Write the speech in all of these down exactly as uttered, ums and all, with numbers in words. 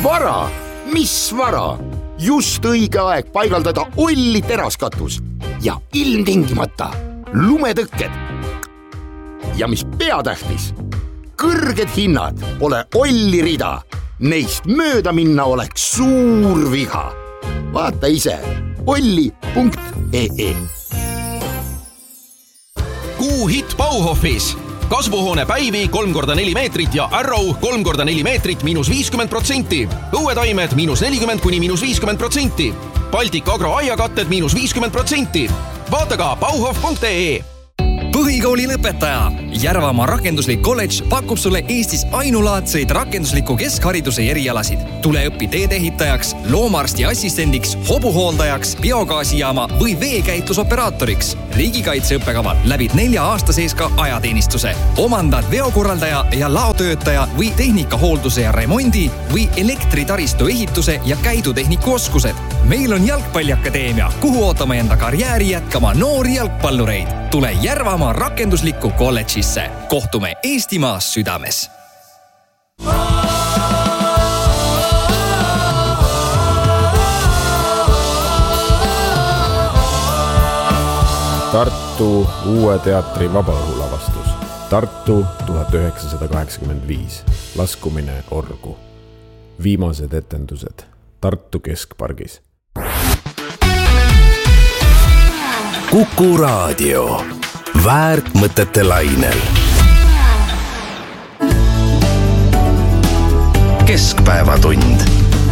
vara? Mis vara? Just õige aeg paigaldada Olli teraskatus ja ilmtingimata lumetõkked. Ja mis peatähtis, kõrged hinnad pole Olli rida. Neist mööda minna oleks suur viga. Vaata ise olli punkt ee. Kuu hitt Bauhofis. Kasvuhoone päivi kolm korda neli meetrit ja Arrow kolm korda neli meetrit miinus viiskümmend protsenti. Õuetaimed miinus nelikümmend kuni miinus viiskümmend protsenti. Baltic Agro aiakatted miinus viiskümmend protsenti. Vaata ka bauhof punkt ee. Põhikooli lõpetaja. Järvamaa rakenduslik kolledž pakub sulle Eestis ainulaadseid rakendusliku keskhariduse erialasid. Tule õpi teedehitajaks, loomaarsti assistendiks, hobuhooldajaks, biogaasijaama või veekäitlusoperaatoriks. Riigikaitse õppekaval läbid nelja aasta sees ka ajateenistuse. Omandad veokorraldaja ja laotöötaja või tehnikahoolduse ja remondi või elektritaristu ehituse ja käidutehniku oskused. Meil on Jalgpalliakadeemia, kuhu ootame enda karjääri jätkama noori jalgpallureid. Tule Järvamaa rakenduslikku kolledžisse. Kohtume Eestimaa südames. Tartu uue teatri vabaõhulavastus. Tartu tuhat üheksasada kaheksakümmend viis. Laskumine orgu. Viimased etendused Tartu Keskpargis. Kuku Raadio. Väärtmõtete lainel. Keskpäevatund.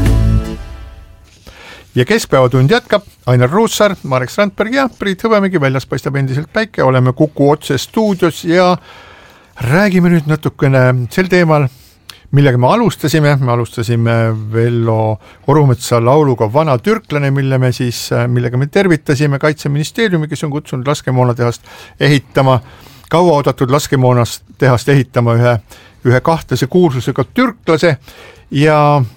Ja Keskpäevatund jätkab Ainar Ruussaar, Marek Strandberg ja Priit Hõbemägi. Väljas paistab endiselt päike. Oleme Kuku otse stuudios ja räägime nüüd natukene sel teemal, millega me alustasime. Me alustasime Vello Orumetsa lauluga Vana türklane, mille me siis, millega me tervitasime Kaitseministeeriumi, kes on kutsunud laskemoonatehast ehitama, kaua oodatud laskemoonast tehast ehitama ühe, ühe kahtlase kuulsusega türklase. Ja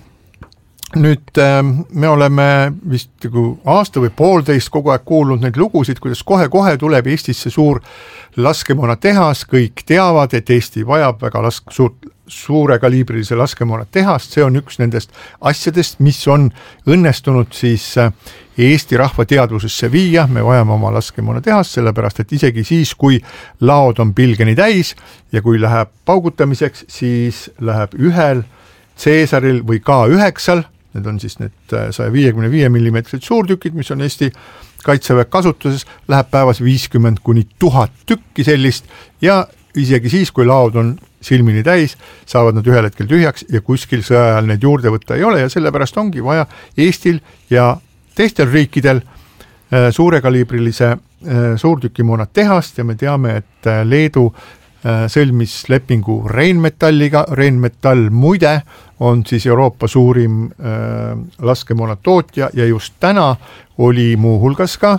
nüüd me oleme vist aasta või poolteist kogu aeg kuulnud neid lugusid, kuidas kohe-kohe tuleb Eestisse suur laskemoonatehas. Kõik teavad, et Eesti vajab väga lask- suurt suure kaliibrilise laskemoona tehast. See on üks nendest asjadest, mis on õnnestunud siis Eesti rahva teadvusesse viia. Me vajame oma laskemoona tehast, sellepärast et isegi siis, kui laod on pilgeni täis ja kui läheb paugutamiseks, siis läheb ühel Caesaril või K üheksal, need on siis need sada viiskümmend viis millimeetrised suurtükid, mis on Eesti kaitseväe kasutuses, läheb päevas viiskümmend kuni tuhat tükki sellist ja isegi siis, kui laod on silmini täis, saavad nad ühel hetkel tühjaks ja kuskil sõja ajal neid juurde võtta ei ole ja sellepärast ongi vaja Eestil ja teistel riikidel suurekaliibrilise suurtükimoona tehast ja me teame, et Leedu sõlmis lepingu Rheinmetalliga. Rheinmetall muide on siis Euroopa suurim laskemoona tootja ja just täna oli muu hulgas ka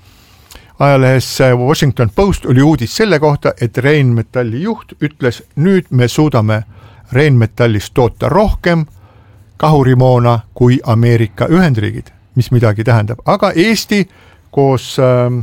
ajalehes Washington Post oli uudis selle kohta, et Rheinmetalli juht ütles, nüüd me suudame Rheinmetallist toota rohkem kahurimoona kui Ameerika Ühendriigid, mis midagi tähendab. Aga Eesti koos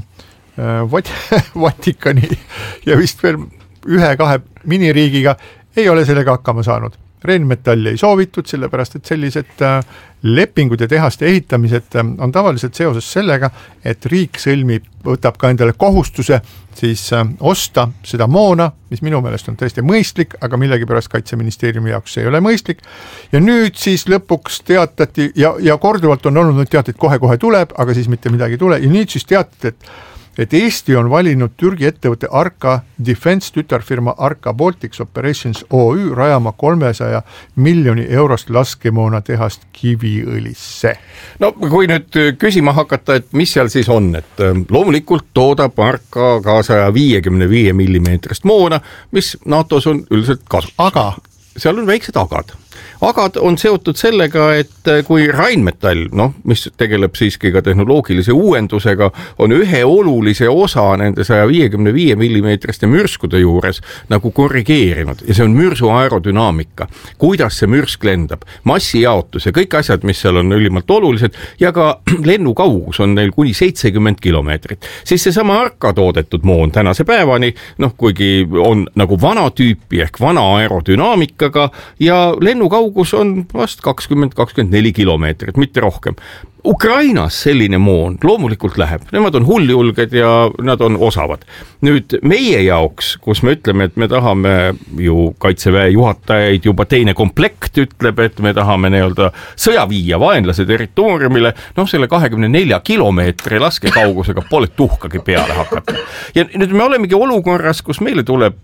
äh, Vatikani ja vist veel ühe-kahe miniriigiga ei ole sellega hakkama saanud. Rheinmetalli ei soovitud, sellepärast et sellised lepingud ja tehaste ehitamised on tavaliselt seoses sellega, et riik sõlmib, võtab ka endale kohustuse siis osta seda moona, mis minu meelest on tõesti mõistlik, aga millegipärast Kaitseministeeriumi jaoks ei ole mõistlik. Ja nüüd siis lõpuks teatati ja, ja korduvalt on olnud nüüd teated, kohe-kohe tuleb, aga siis mitte midagi tule. Ja nüüd siis teated, et et Eesti on valinud Türgi ettevõtte Arka Defense tütarfirma Arka Baltics Operations O Ü rajama kolmesaja miljoni eurost laskemoona tehast Kiviõlisse. No kui nüüd küsima hakata, et mis seal siis on, et loomulikult toodab Arka ka saja viiekümne viie millimeetrist moona, mis NATOs on üldiselt kasutus. Aga seal on väiksed agad. Agad on seotud sellega, et kui Rheinmetall, noh, mis tegeleb siiski ka tehnoloogilise uuendusega, on ühe olulise osa nende saja viiekümne viie millimeetriste mürskude juures nagu korrigeerinud ja see on mürsu aerodünaamika. Kuidas see mürsk lendab, massijaotus ja kõik asjad, mis seal on ülimalt olulised ja ka lennukaugus on neil kuni seitsekümmend kilomeetrit. Siis see sama Arka toodetud moon tänase päevani, noh, kuigi on nagu vana tüüpi ehk vana aerodünaamikaga ja lennukaugus kaugus on vast kakskümmend kakskümmend neli kilomeetrit, mitte rohkem. Ukrainas selline moon loomulikult läheb, nemad on hulljulged ja nad on osavad. Nüüd meie jaoks, kus me ütleme, et me tahame ju kaitseväe juhatajaid, juba teine komplekt ütleb, et me tahame nii-öelda sõja viia vaenlase territooriumile, noh selle kahekümne nelja kilomeetri laskekaugusega pole tuhkagi peale hakata. Ja nüüd me olemegi olukorras, kus meile tuleb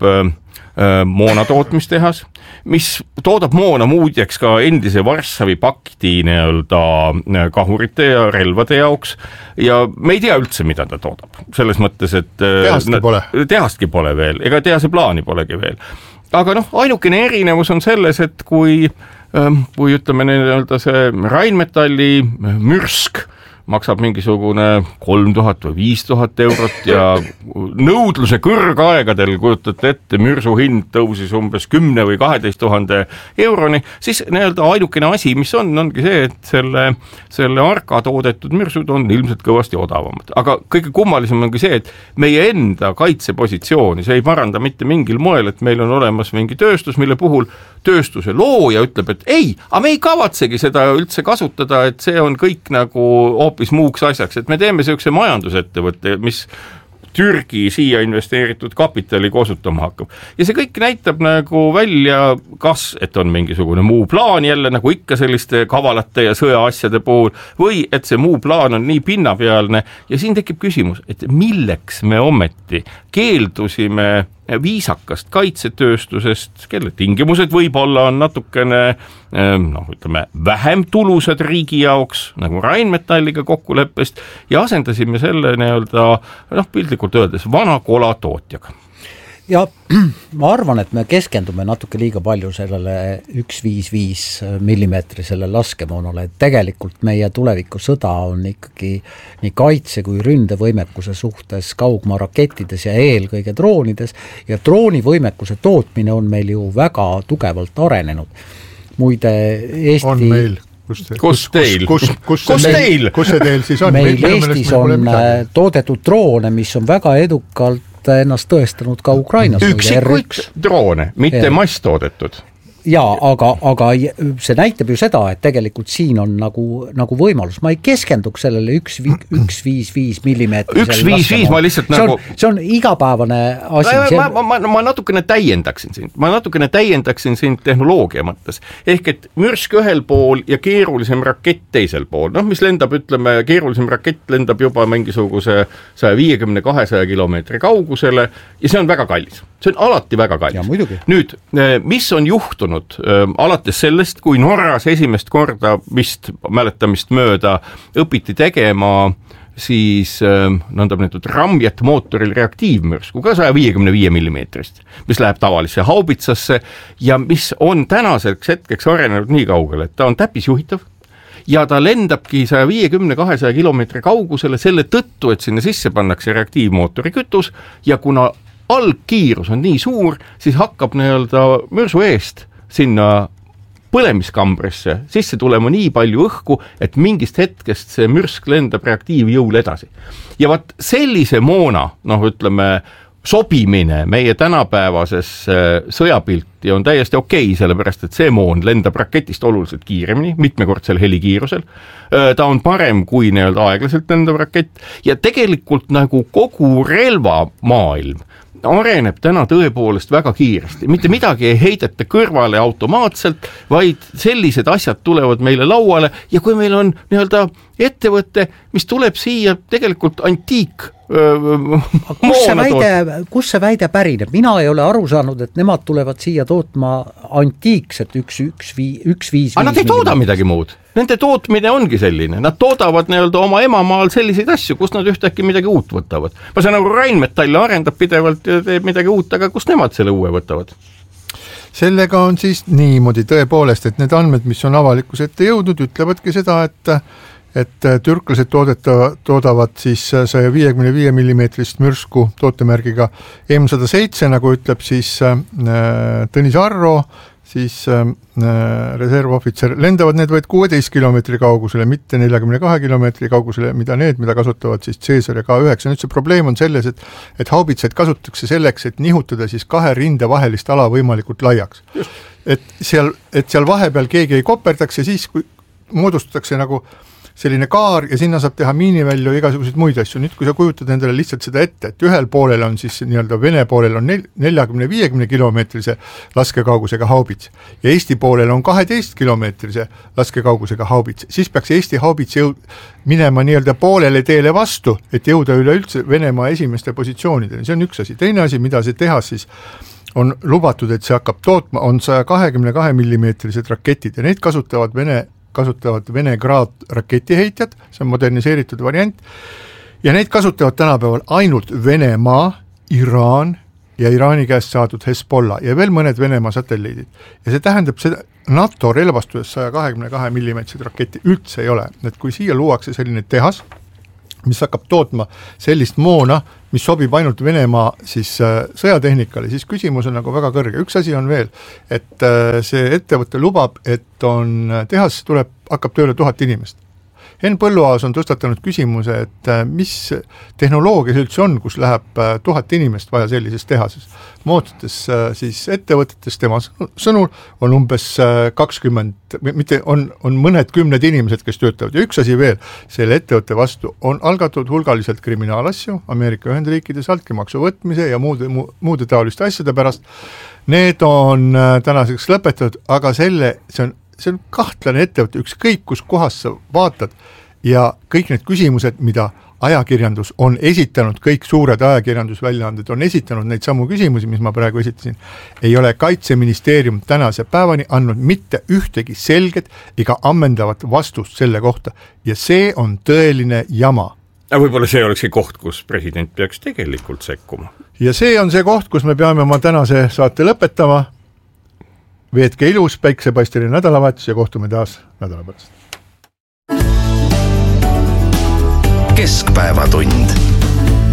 moonatootmistehas, mis toodab moona muudjaks ka endise Varssavi pakti nii-öelda kahurite ja relvade jaoks ja me ei tea üldse, mida ta toodab. Selles mõttes, et tehastki pole. tehastki pole veel, ega tehase plaani polegi veel. Aga noh, ainukene erinevus on selles, et kui, kui ütleme nii-öelda see Rheinmetalli mürsk maksab mingisugune kolm tuhat või viis tuhat eurot ja nõudluse kõrgaegadel kujutate ette, mürsu hind tõusis umbes kümne või kaheteist tuhande euroni, siis nii-öelda ainukene asi, mis on, ongi see, et selle, selle arka toodetud mürsud on ilmselt kõvasti odavamad. Aga kõige kummalisem ongi see, et meie enda kaitsepositsiooni, see ei paranda mitte mingil moel, et meil on olemas mingi tööstus, mille puhul tööstuse looja ütleb, et ei, aga me ei kavatsegi seda üldse kasutada, et see on kõik nagu hoopis muuks asjaks, et me teeme sellise majandusettevõtte, mis Türgi siia investeeritud kapitali kosutama hakkab. Ja see kõik näitab nagu välja, kas et on mingisugune muu plaan jälle, nagu ikka selliste kavalate ja sõjaasjade puhul, või et see muu plaan on nii pinnapealne ja siin tekib küsimus, et milleks me ometi keeldusime viisakast kaitsetööstusest, kelle tingimused võib-olla on natukene noh, ütleme, vähem tulusad riigi jaoks, nagu Rheinmetalliga kokkuleppest ja asendasime selle nii-öelda, noh, piltlikult öeldes vana kola tootjaga. Ja ma arvan, et me keskendume natuke liiga palju sellele üks viis viis millimeetrisele laskemoonale, et tegelikult meie tuleviku sõda on ikkagi nii kaitse kui ründevõimekuse suhtes kaugmaa rakettides ja eelkõige droonides ja droonivõimekuse tootmine on meil ju väga tugevalt arenenud. Muide, Eesti... On meil. Kus, te, kus teil? Kus, kus, kus meil, teil? Kus see teil siis on? Meil, meil Eestis meil on toodetud droone, mis on väga edukalt ennast tõestanud ka Ukrainas. Üksikuid droone, mitte mass toodetud. Jaa, aga, aga see näitab ju seda, et tegelikult siin on nagu, nagu võimalus. Ma ei keskenduks sellele üks viis viis millimeetri. üks viis viis ma lihtsalt see nagu... On, see on igapäevane asi. Ma, ma, ma, ma natukene täiendaksin sind. Ma natukene täiendaksin sind tehnoloogia mõttes. Ehk et mürsk ühel pool ja keerulisem rakett teisel pool. Noh, mis lendab, ütleme, keerulisem rakett lendab juba mingisuguse saja viiekümne kahesaja kilomeetri kaugusele ja see on väga kallis. See on alati väga kallis. Nüüd, mis on juhtunud alates sellest, kui Norras esimest korda vist mäletamist mööda õpiti tegema siis nõndamnetud ramjet mootoril reaktiivmürsku ka saja viiekümne viie millimeetrist, mis läheb tavalisse haubitsasse ja mis on tänaseks hetkeks arenenud nii kaugele, et ta on täppisjuhitav ja ta lendabki saja viiekümne kahesaja kilomeetri kaugusele selle tõttu, et sinna sisse pannakse reaktiivmootori kütus ja kuna algkiirus on nii suur, siis hakkab nii-öelda mürsu eest sinna põlemiskambrisse sisse tulema nii palju õhku, et mingist hetkest see mürsk lendab reaktiivjõul edasi. Ja vaat sellise moona, noh ütleme, sobimine meie tänapäevases sõjapilti on täiesti okei, sellepärast et see moon lendab raketist oluliselt kiiremini, mitmekordsel helikiirusel. Ta on parem kui nii-öelda aeglaselt lendab rakett ja tegelikult nagu kogu relvamaailm areneb täna tõepoolest väga kiiresti. Mitte midagi ei heideta kõrvale automaatselt, vaid sellised asjad tulevad meile lauale ja kui meil on nii-öelda ettevõte, mis tuleb siia tegelikult antiik kus see, väide, kus see väide pärineb? Mina ei ole aru saanud, et nemad tulevad siia tootma antiikset üks viis viis. Aga nad ei tooda midagi muud. Nende tootmine ongi selline. Nad toodavad nii-öelda oma emamaal selliseid asju, kus nad ühtäkki midagi uut võtavad. Ma saan nagu Rheinmetall arendab pidevalt ja teeb midagi uut, aga kus nemad selle uue võtavad? Sellega on siis niimoodi tõepoolest, et need andmed, mis on avalikus ette jõudnud, ütlevadki seda, et et türklased toodeta, toodavad siis saja viiekümne viie millimeetrist mürsku tootemärgiga M sada seitse, nagu ütleb siis Tõnis Arro, siis äh, reservohvitser, lendavad need vaid kuueteist kilomeetri kaugusele, mitte neljakümne kahe kilomeetri kaugusele, mida need, mida kasutavad siis Caesar ja K üheksa. Nüüd see probleem on selles, et, et haubitsaid kasutatakse selleks, et nihutada siis kahe rinde vahelist ala võimalikult laiaks. Et seal, et seal vahepeal keegi ei koperdaks ja siis, kui moodustatakse nagu selline kaar ja sinna saab teha miinivälju ja igasuguseid muid asju. Nüüd, kui sa kujutad endale lihtsalt seda ette, et ühel poolel on siis nii-öelda Vene poolel on neljakümne viiekümne kilomeetrise laskekaugusega haubits ja Eesti poolel on kaheteist kilomeetrise laskekaugusega haubits, siis peaks Eesti haubits jõud minema nii-öelda poolele teele vastu, et jõuda üleüldse Venemaa esimeste positsioonidele. See on üks asi. Teine asi, mida see tehas siis on lubatud, et see hakkab tootma, on saja kahekümne kahe millimeetrised raketid ja neid kasutavad Vene kasutavad Vene Grad raketiheitjad, see on moderniseeritud variant, ja neid kasutavad tänapäeval ainult Venemaa, Iraan ja Iraani käest saadud Hezbollah ja veel mõned Venemaa satelliidid. Ja see tähendab seda, NATO relvastuses saja kahekümne kahe millimeetrised raketi üldse ei ole, et kui siia luuakse selline tehas, mis hakkab tootma sellist moona, mis sobib ainult Venemaa siis äh, sõjatehnikale, siis küsimus on nagu väga kõrge. Üks asi on veel, et äh, see ettevõte lubab, et on tehas tuleb, hakkab tööle tuhat inimest. Henn Põlluaas on tõstatanud küsimuse, et äh, mis tehnoloogia üldse on, kus läheb äh, tuhat inimest vaja sellises tehases. Moodstes äh, siis ettevõtetes tema sõnul on umbes äh, kakskümmend, mitte on, on mõned kümned inimesed, kes töötavad. Ja üks asi veel, selle ettevõtte vastu on algatud hulgaliselt kriminaalasju Ameerika Ühendriikides altkäemaksu võtmise ja muude, muude taoliste asjade pärast. Need on äh, tänaseks lõpetatud, aga selle, see on see on kahtlane ettevõte, ükskõik kus kohas sa vaatad ja kõik need küsimused, mida ajakirjandus on esitanud, kõik suured ajakirjandusväljaanded on esitanud neid samu küsimusi, mis ma praegu esitasin, ei ole Kaitseministeerium tänase päevani andnud mitte ühtegi selget ega ammendavat vastust selle kohta ja see on tõeline jama. Ja võib-olla see olekski koht, kus president peaks tegelikult sekkuma. Ja see on see koht, kus me peame oma tänase saate lõpetama. Veetke ilus, päiksepaisteline nädalavahetus ja kohtume taas nädala pärast. Keskpäevatund.